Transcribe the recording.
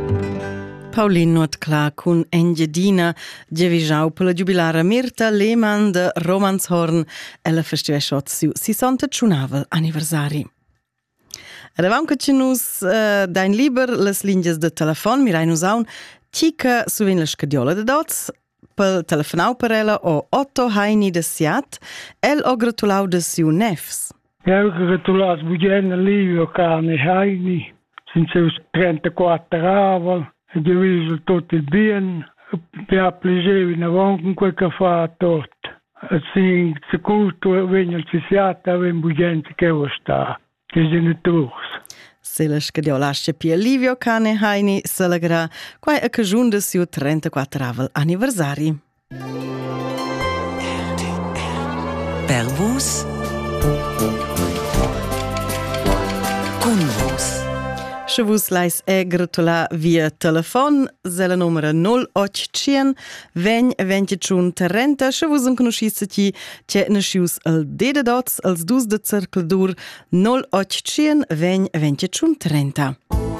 Paulin nuot clar cun Engiadina Gevischau per la giubilara Mirta Lehmann de Romanshorn e la festiveschot siu 60 anniversari. Ed avon che nus dain liber las linges de telefon, mirai nus aun cica suvin la scadiola de dots, pel telefonau per ella o Otto Heini de Siat, el o gratulau de siu nefs. Eu gratulas Bugena Livio Cane Heini, sin seus 34 aval, e diviso tutto il bien, mi ha piacere in avon quel che fa tot. Assim, se culto venha al Siata, ven Bugena che vo sta, che genitors. Se la scadiolasce pia Livio Cane Heini celegra quai a cajun de siu 34 aval anniversari. Per vos, con vos. Se vus lais gratula via telefon, zela numera 0800 20 21 30, se vus conoscisse ti c'è nascius al de dots, als dus de cercladur 0800 20 21 30.